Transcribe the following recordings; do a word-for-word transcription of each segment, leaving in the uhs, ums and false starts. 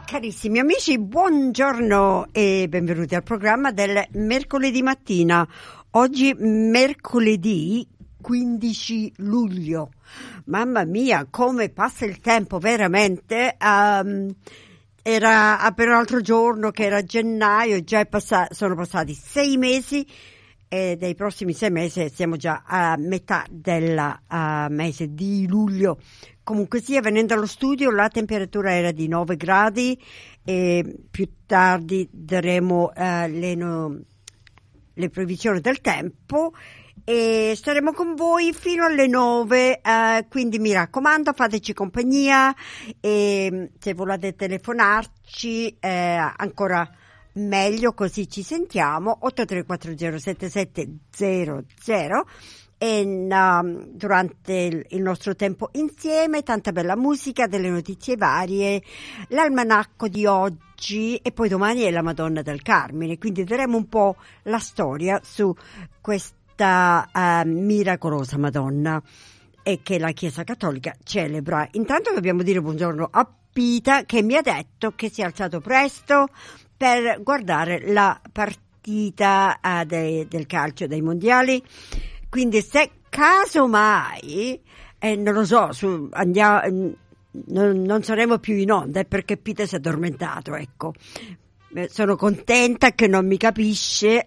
Carissimi amici, buongiorno e benvenuti al programma del mercoledì mattina. Oggi mercoledì quindici luglio. Mamma mia, come passa il tempo veramente. Um, era appena l'altro giorno che era gennaio, già è passato, sono passati sei mesi e dei prossimi sei mesi siamo già a metà del uh, mese di luglio. Comunque sia, venendo allo studio la temperatura era di nove gradi e più tardi daremo uh, le, no, le previsioni del tempo e staremo con voi fino alle nove, uh, quindi mi raccomando fateci compagnia e se volete telefonarci eh, ancora meglio, così ci sentiamo. Otto tre quattro zero sette sette zero zero. E um, durante il, il nostro tempo insieme tanta bella musica, delle notizie varie, l'almanacco di oggi e poi domani è la Madonna del Carmine, quindi daremo un po' la storia su questa uh, miracolosa Madonna e che la Chiesa Cattolica celebra. Intanto dobbiamo dire buongiorno a Pita, che mi ha detto che si è alzato presto per guardare la partita uh, de, del calcio dei mondiali. Quindi se casomai, eh, non lo so, su, andiamo, non, non saremo più in onda perché Peter si è addormentato, ecco. Eh, sono contenta che non mi capisce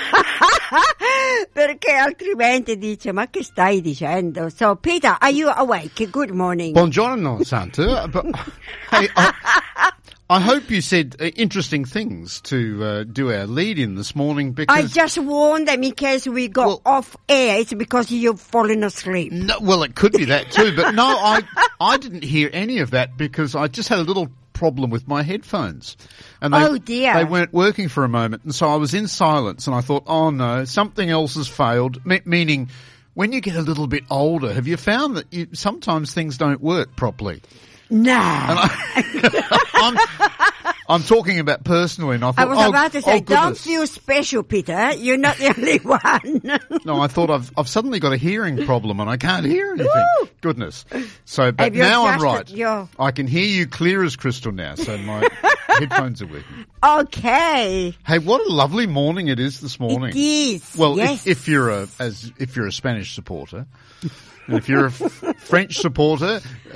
perché altrimenti dice ma che stai dicendo? So Peter, are you awake? Good morning. Buongiorno, Santa. But, hey, I, I hope you said uh, interesting things to uh, do our lead-in this morning because... I just warned them in case we go well, off air. It's because you've fallen asleep. No, well, it could be that too, but no, I I didn't hear any of that because I just had a little problem with my headphones. And they, oh dear. They weren't working for a moment, and so I was in silence and I thought, oh no, something else has failed, me- meaning when you get a little bit older, have you found that you, sometimes things don't work properly? No. And I, I'm, I'm talking about personally, and I thought, I was oh, about to say, oh, don't feel special, Peter. You're not the only one. No, I thought I've I've suddenly got a hearing problem and I can't hear anything. Woo! Goodness. So, but Have you now I'm right. adjusted your- I can hear you clear as crystal now, so my headphones are working. Okay. Hey, what a lovely morning it is this morning. It is. Well, yes. if, if you're a as if you're a Spanish supporter. And if you're a f- French supporter,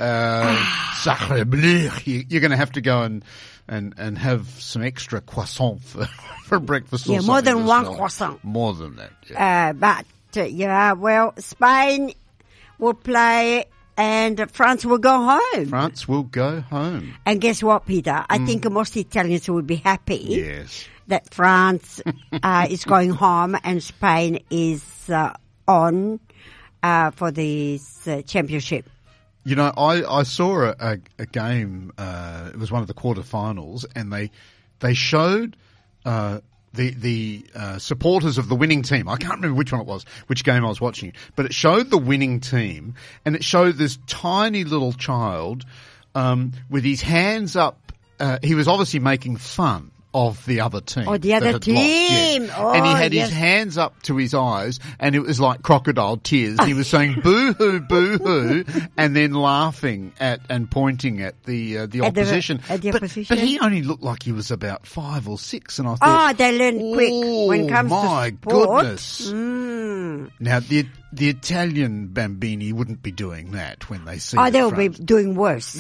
uh, sacre bleu, you, you're going to have to go and, and, and have some extra croissant for, for breakfast. Yeah, or more than this one morning. croissant. More than that, yeah. Uh, but, uh, yeah, well, Spain will play and France will go home. France will go home. And guess what, Peter? I Mm. think most Italians will be happy Yes. that France uh, is going home and Spain is uh, on uh, for this uh, championship. You know, I, I saw a, a, a game, uh, it was one of the quarterfinals, and they they showed uh, the the uh, supporters of the winning team. I can't remember which one it was, which game I was watching, but it showed the winning team, and it showed this tiny little child um, with his hands up. Uh, he was obviously making fun of the other team. Oh, the other that had lost, team. yeah. Oh, and he had yes. his hands up to his eyes, and it was like crocodile tears. He was saying boo-hoo, boo-hoo, and then laughing at and pointing at the uh, the At the- opposition. at the but, opposition? but he only looked like he was about five or six, and I thought, Oh, they learn quick oh, when it comes my to sport. goodness. Mm. Now, the the Italian bambini wouldn't be doing that when they see Oh, the they'll be France. doing worse.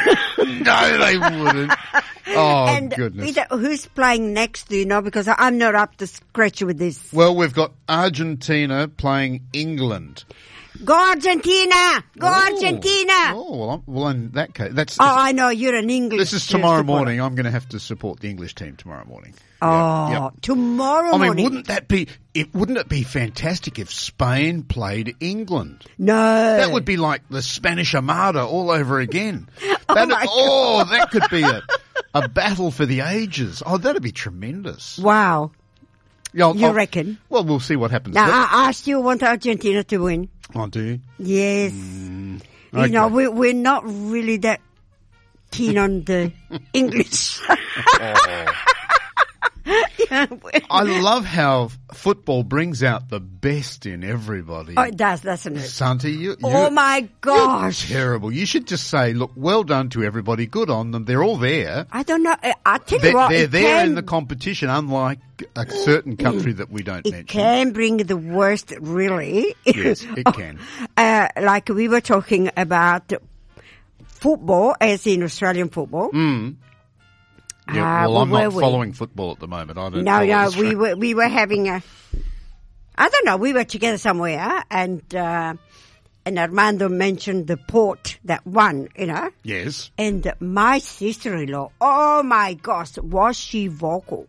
No, they wouldn't. Oh, and goodness. Peter, who's playing next, do you know? Because I'm not up to scratch with this. Well, we've got Argentina playing England. Go Argentina! Go Oh. Argentina! Oh, well, I'm- well, in that case, that's Oh, I know, you're an English this is tomorrow supporter. morning. I'm going to have to support the English team tomorrow morning. Oh, Yep, yep. tomorrow I mean, morning. wouldn't that be? It wouldn't it be fantastic if Spain played England? No. That would be like the Spanish Armada all over again. Oh, That'd- my oh, that could be a a battle for the ages. Oh, that'd be tremendous. Wow. Yeah, I'll- You I'll- reckon? Well, we'll see what happens. Now, But- I, I still want Argentina to win. oh, do you? Yes. Mm, You know, okay. we, we're not really that keen on the English. Oh. Yeah. I love how football brings out the best in everybody. Oh, it does, doesn't it? Santi, you, you, Oh my gosh. you're terrible. You should just say, look, well done to everybody. Good on them. They're all there. I don't know. I tell you They're, what, they're it there can, in the competition, unlike a certain country that we don't it mention. can bring the worst, really. Yes, it can. uh, like we were talking about football, as in Australian football. Mm. Yeah, Uh, well, I'm where not were we? following football at the moment. I don't No, follow no, we Australia. were we were having a. I don't know. We were together somewhere, and uh, and Armando mentioned the port that won. You know, Yes. and my sister-in-law. Oh my gosh, was she vocal?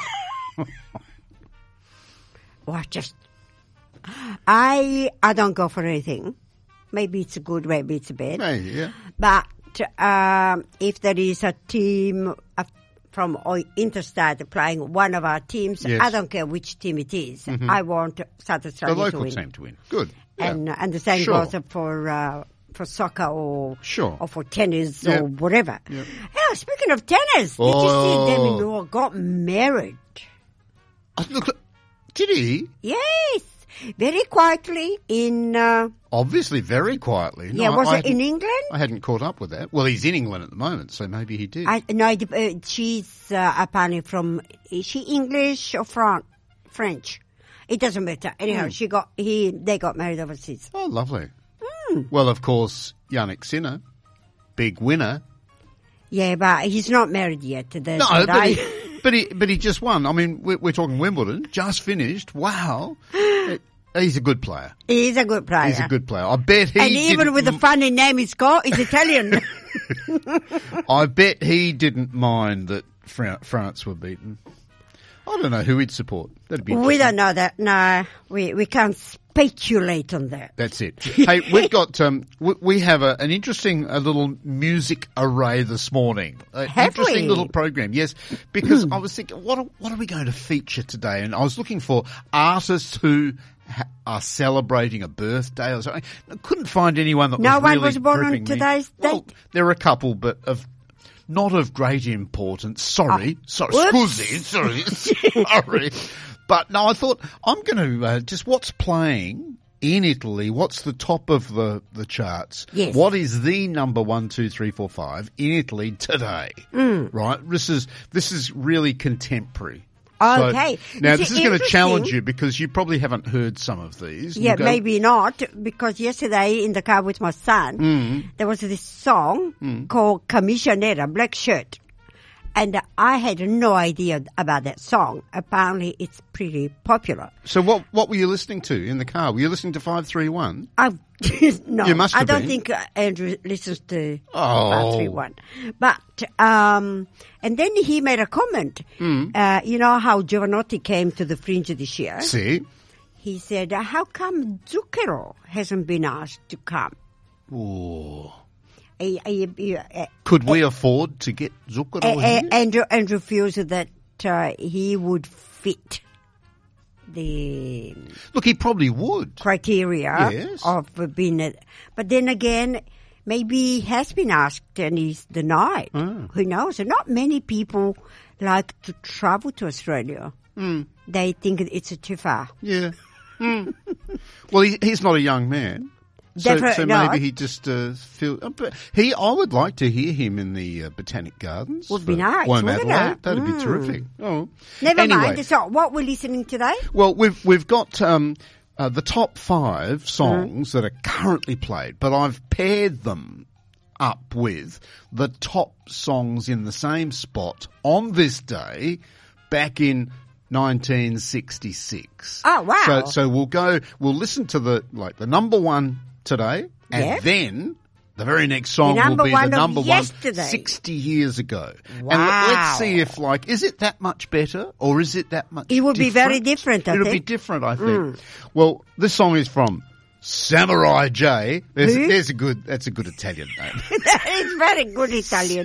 Well, just I I don't go for anything. Maybe it's good, maybe it's bad. Hey, yeah. But um, if there is a team uh, from O- Interstate playing one of our teams, Yes. I don't care which team it is. I want South The Australia to local win. team to win. Good. Yeah. And, uh, and the same Sure. goes for uh, for soccer or Sure. or for tennis Yep. or whatever. Yep. Yeah, speaking of tennis, did Oh. you see Demi Moore got married? Oh, look, did he? Yes, very quietly in. Uh, Obviously, very quietly. No, yeah, was I it in hadn't- England? I hadn't caught up with that. Well, he's in England at the moment, so maybe he did. I no, it- uh, she's uh, apparently from. Is she English or Fran- French? It doesn't matter. Anyhow, Mm. she got he. They got married overseas. Oh, lovely. Hmm. Well, of course, Yannick Sinner, big winner. Yeah, but he's not married yet. There's No, no but doubt. he, but he but he just won. I mean, we're, we're talking Wimbledon, just finished. Wow, he's a good player. He's a good player. He's a good player. I bet he and even didn't- with the funny name he's got, he's Italian. I bet he didn't mind that Fra- France were beaten. I don't know who he'd support. That'd be We interesting. don't know that. No, we we can't speculate on that. That's it. Hey, we've got um, we, we have a, an interesting a little music array this morning. An Have interesting we? little program, yes. Because I was thinking, what are, what are we going to feature today? And I was looking for artists who ha- are celebrating a birthday or something. I couldn't find anyone that No was one really was born on gripping me. today's Well, date? there are a couple, but of not of great importance. Sorry, sorry, whoops. scusi, sorry, sorry. But no, I thought I'm going to uh, just what's playing in Italy. What's the top of the, the charts? Yes. What is the number one, two, three, four, five in Italy today? Mm. Right. This is this is really contemporary. Okay. So, now Is this it is going to interesting? challenge you because you probably haven't heard some of these. Yeah, You go, maybe not, because yesterday in the car with my son, Mm. there was this song called Camicia Nera, Black Shirt. And I had no idea about that song. Apparently, it's pretty popular. So what what were you listening to in the car? Were you listening to five three one? I no, You must I have don't been. think uh, Andrew listens to Oh. five three one. But um, and then he made a comment. Mm. Uh, you know how Giovanotti came to the Fringe this year? See. He said, "How come Zucchero hasn't been asked to come?" Ooh. Uh, uh, uh, Could we afford to get Zucchero uh, uh, here? Andrew Andrew feels that uh, he would fit the Look, he probably would. criteria Yes. of being a, but then again, maybe he has been asked and he's denied. Ah. Who knows? And not many people like to travel to Australia. Mm. They think it's too far. Yeah. Mm. Well, he, he's not a young man. So, Definitely so not. maybe he just uh, feel. Uh, but he, I would like to hear him in the uh, Botanic Gardens. Would be for nice, Womadelaide. wouldn't it? That'd be Mm. terrific. Oh, Never anyway, mind. So, what we're listening today? Well, we've we've got um, uh, the top five Mm-hmm. songs that are currently played, but I've paired them up with the top songs in the same spot on this day back in nineteen sixty-six. Oh, wow. So so we'll go. We'll listen to the like the number one today, and Yeah. then the very next song The number will be one the of number one yesterday. sixty years ago. And Wow. let, let's see if like is it that much better or is it that much? It would be very different? different, I It'll be think. different, I think. Well, this song is from Samurai J. There's, Who? there's a good. That's a good Italian name. It's very good Italian.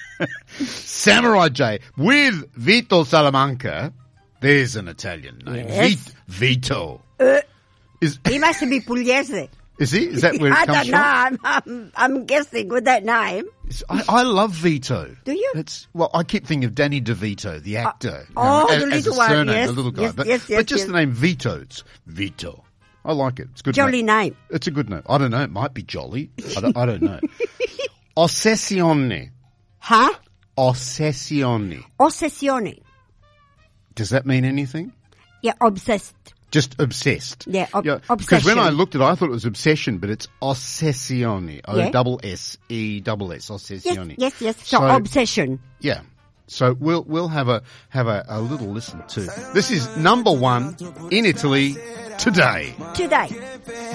Samurai J with Vito Salamanca. There's an Italian name. Yes. Vit- Vito. Uh, Is he must be Pugliese. Is he? Is that where it I comes don't know. from? I'm, I'm, I'm guessing with that name. It's- I, I love Vito. Do you? It's well, I keep thinking of Danny DeVito, the actor. you oh, know, the as, little as a one, surname, yes, the little guy. yes, but, yes, yes, but just yes. the name Vito, it's Vito. I like it. It's a good. Jolly name. name. It's a good name. I don't know. It might be jolly. I don't, I don't know. Ossessione. Huh? Ossessione. Ossessione. Does that mean anything? Yeah, obsessed. Just obsessed. Yeah, ob- Because obsession. when I looked at it, I thought it was obsession, but it's ossessione. O Yeah. double S E double S. Yes, Ossessione. yes, yes. So, So- obsession. Yeah. So we'll we'll have a have a, a little listen to. This is number one in Italy today. Today.